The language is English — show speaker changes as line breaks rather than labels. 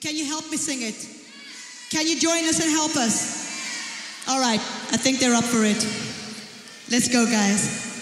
Can you help me sing it? Can you join us and help us? All right, I think they're up for it. Let's go, guys.